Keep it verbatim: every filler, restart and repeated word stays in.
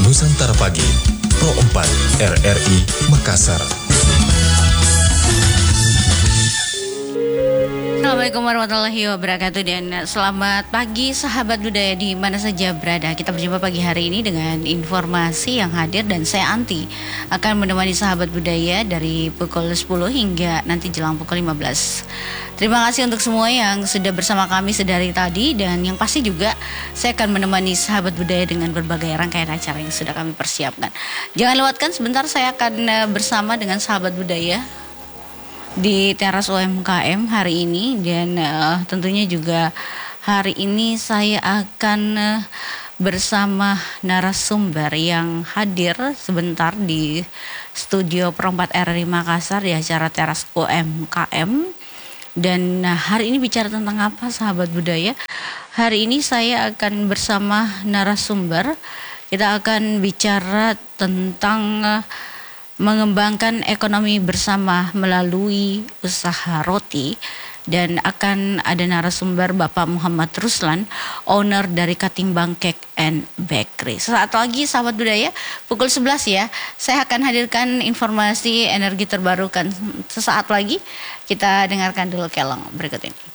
Nusantara Pagi, Pro empat R R I Makassar. Assalamualaikum warahmatullahi wabarakatuh dan selamat pagi sahabat budaya di mana saja berada. Kita berjumpa pagi hari ini dengan informasi yang hadir dan saya Anti akan menemani sahabat budaya dari pukul sepuluh hingga nanti jelang pukul lima belas. Terima kasih untuk semua yang sudah bersama kami sedari tadi dan yang pasti juga saya akan menemani sahabat budaya dengan berbagai rangkaian acara yang sudah kami persiapkan. Jangan lewatkan, sebentar saya akan bersama dengan sahabat budaya di teras U M K M hari ini dan uh, tentunya juga hari ini saya akan uh, bersama narasumber yang hadir sebentar di studio Pro empat R R I Makassar di acara teras U M K M. Dan uh, hari ini bicara tentang apa sahabat budaya? Hari ini saya akan bersama narasumber, kita akan bicara tentang uh, mengembangkan ekonomi bersama melalui usaha roti dan akan ada narasumber Bapak Muhammad Ruslan, owner dari Katimbang Cake and Bakery. Sesaat lagi sahabat budaya pukul sebelas ya, saya akan hadirkan informasi energi terbarukan. Sesaat lagi kita dengarkan dulu kelong berikut ini.